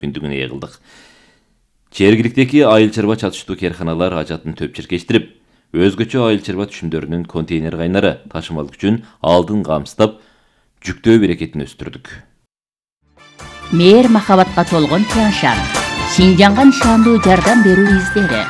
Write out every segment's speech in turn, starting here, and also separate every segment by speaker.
Speaker 1: мүмкүндүгүнө ээ кылдык. Жергиликтеги айыл чарба чатыштуу керканалар ажатын төп чиркештирип, өзгөчө айыл чарба түшүмдөрүнүн контейнер кайнары ташымалык үчүн алдын камсыздап, жүктөө берекетин өстүрдүк.
Speaker 2: Мээр махабатка толгон Тяншан, Шинжанга нышандуу жардам берүү издери.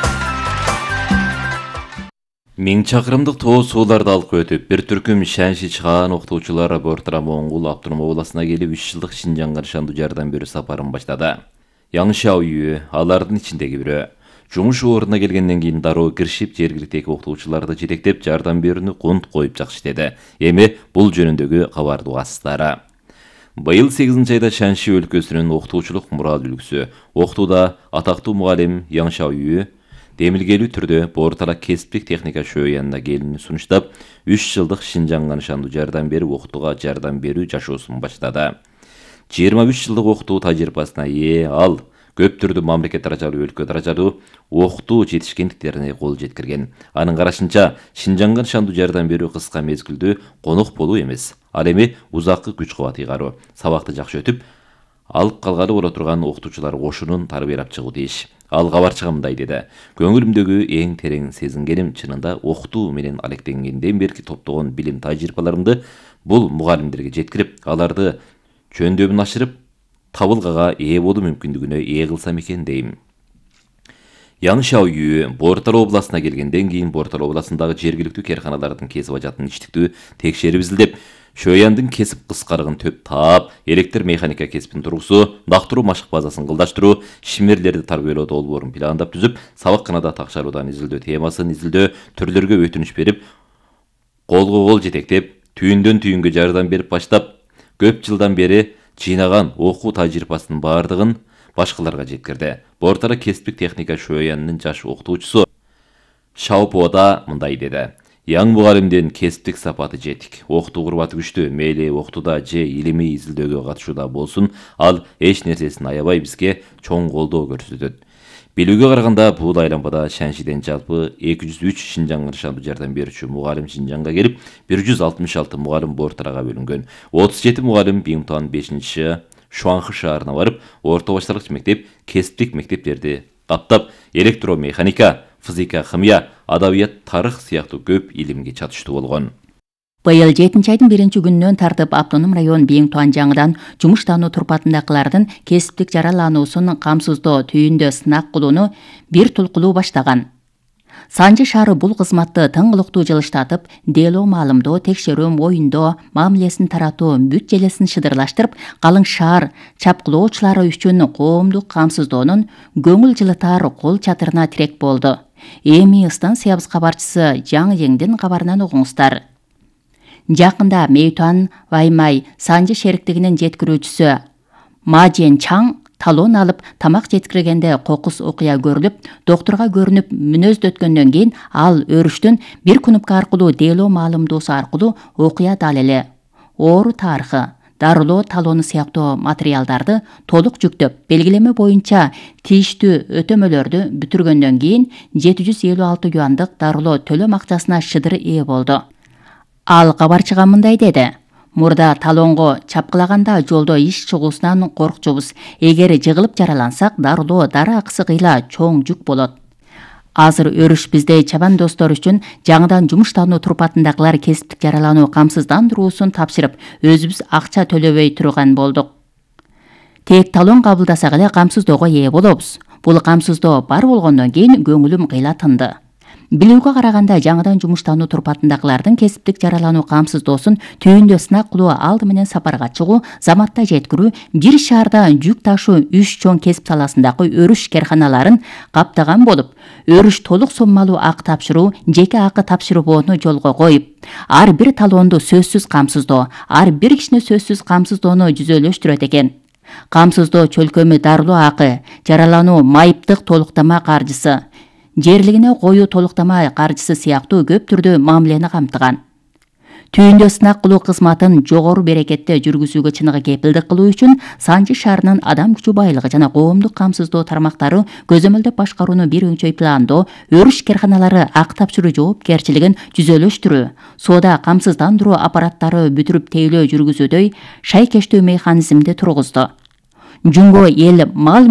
Speaker 1: 1000 чакырымдык тоо сууларды алып өтүп, бир түркүм Шанши чыгаан окутуучулар Бортара Моңгул автоном областына келип 3 жылдык Шинжанга нышандуу жардам берүү сапарын баштады. Яң Шаоюй алардын ичиндеги бирөө. Жумуш ордуна келгенден кийин дароо киришип, жергиликтеги окутуучуларды жетектеп, жардам берүүнү кунт коюп жакшы иштеди. Эми бул жөнүндөгү кабарды угасыздар. Быйыл 8 айда Шанши өлкөсүнүн окутуучулук мурал үлгүсү, окутууда атактуу мугалим Яң Шаоюй демилгелүү түрдө Бортара кесиптик техника шөөнүнө келини сунуштап, 3 жылдык Шинжанга нышандуу жардам берип, окутууга жардам берүү жашоосун баштады. 23 жылдык окутуу тажрыйбасына ээ ал көп түрдүү мамлекет даражалуу, өлкө даражалуу окутуу жетишкендиктерине кол жеткирген. Анын карашынча, Шинжанга нышандуу жардам берүү кыска мезгилдүү конок болуу эмес. Ал эми узаккы күч кубат ыйгаруу. Сабакты жакшы өтүп, алып калгалы боло турган окутуучулар кошунун тарбиялап чыгуу дейиш. Ал кабарчыга мындай деди: "Көңүлүмдөгү эң терең сезингеним чынында окутуу менен алектенгенден берки топтогон билим тажрыйбаларымды бул мугалимдерге жеткирип, аларды жөндөмүн ашырып, табылгага ээ болуу мүмкүндүгүнө ээ кылсам экен дейм." Яң Шаоюй Бортара областына келгенден кийин Бортара областындагы жергиликтүү керканалардын кесип ажатын иштиктүү текшерип изилдеп, шөяндын кесип кыскарыгын төп таап, электр механика кесипин тургузуу, дактыруу машык базасын кылдаштыруу, шимерлерди тарбиялоо долбоорун пландап түзүп, сабакканада такшаруудан изилдөө темасын изилдөө, түрлөргө өтүнүч берип, колго кол жетектеп, түйүндөн түйүнгө жардам берип баштап, көп жылдан бери жыйнаган окуу тажрыйбасынын бардыгын башкаларга жеткирди. Бортара кесиптик техника шөөнүнүн жаш окутуучусу Шаопода мындай деди: "Яң мугалимдин кесиптик сапаты жетик. Окутуу курбаты күчтүү, мейли окутууда же илимий изилдөөгө катышууда болсун, ал эч нерсесин аябай бизге чоң колдоо көрсөтөт. Билүүгө караганда, бул айланмада Шаншиден жалпы 203 Шинжанга нышандуу жардам берүүчү мугалим Шинжанга келип, 166 мугалим Бортарага бөлүнгөн. 37 мугалим Биңтуан 5 Шуанхы шаарына барып, орто башталгыч мектеп, кесиптик мектептерди каптап, электромеханика, физика, химия, адабият, тарых сыяктуу көп илимге чатыштуу болгон.
Speaker 2: Быйыл 7 айдын 1 күнүнөн тартып автоном район Биңтуан жаңыдан жумуш таануу турпатындагылардын кесиптик жаралануусун камсыздоо түйүндө сынак кылууну бир тулкулуу баштаган. Санжы шаары бул кызматты тыңгылыктуу жылыштатып, делоо маалымдоо, текшерүү, моюндоо, мамилесин таратуу, бүт желесин шыдырлаштырып, калың шаар чапкылоочулары үчүн коомдук камсыздоонун көңүл жылытар кол чатырына тирек болду. Эми станциябыз кабарчысы Жаң Еңдин кабарынан угуңуздар. Жакында Мейтуан Ваймай Санжы шериктигинин жеткирүүчүсү Ма Жен Чаң талон алып тамак жеткиргенде кокус окуя көрүлүп, доктурга көрүнүп мүнөздөткөндөн кийин ал өрүштүн бир кнопка аркылуу делоо маалымдоосу аркылуу окуя далили, оору тарыхы, дарылоо талону сыяктуу материалдарды толук жүктөп, белгилеме боюнча тийиштүү өтөмөлөрдү бүтүргөндөн кийин 756 юандык дарылоо төлөм акчасына шыдыры ээ болду. Ал кабарчыга мындай деди: "Мурда талонго чапкылаганда жолдо иш чыгуусунан коркчубуз. Эгер жыгылып жаралансак, дарылоо дары акысы кыйла чоң жүк болот. Азыр өрүш биздей чабан достор үчүн жаңыдан жумуш таануу турпатындагылар кесиптик жаралануу камсыздандыруусун тапшырып, өзүбүз акча төлөбөй турган болдук. Тек талон кабылдасак эле камсыздоого ээ болобуз. Бул камсыздоо бар болгондон кийин көңүлүм кыйла тынды. Билүүгө караганда жаңыдан жумуш таануу турпатындагылардын кесиптик жаралануу камсыздоосун түйүндө сынак кылуу, алды менен сапарга чыгуу, заматта жеткирүү, бир шаарда жүк ташуу 3 чоң кесип саласындагы өрүш керканаларын каптаган болуп, өрүш толук соммалуу акы тапшыруу, жеке акы тапшырбоону жолго коюп, ар бир талоонду сөзсүз камсыздоо, ар бир кишини сөзсүз камсыздоону жүзөлөштүрөт экен. Камсыздоо чөлкөмү дарылоо акы, жаралануу майыптык толуктама каржысы, жерлигине коюу толуктама каржысы сыяктуу көп түрдүү мамилени камтыган. Түйүндө сынак кылуу кызматын жогору берекетте жүргүзүүгө чыныгы кепилдик кылуу үчүн Санжы шаарынын адам күчү байлыгы жана коомдук камсыздоо тармактары көзөмөлдөп башкарууну бир өңчөй пландоо, өрүш керканалары акы тапшыруу жоопкерчилигин жүзөлөштүрүү, соода камсыздандыруу аппараттары бүтүрүп тейлөө жүргүзүүдөй шайкештүү механизмди тургузду. Жумго эл мал